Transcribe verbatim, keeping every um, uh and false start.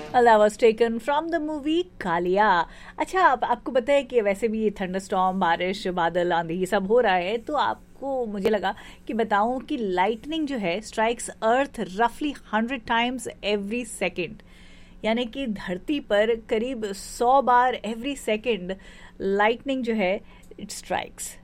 That was taken from the movie Kaliya. अच्छा, आप, आपको पता है कि वैसे भी ये थंडरस्टॉर्म, बारिश, बादल, आंधी ये सब हो रहा है, तो आपको मुझे लगा कि बताऊं कि लाइटनिंग जो है स्ट्राइक्स अर्थ रफली हंड्रेड टाइम्स एवरी सेकेंड। यानी कि धरती पर करीब सौ बार एवरी सेकेंड लाइटनिंग जो है इट स्ट्राइक्स।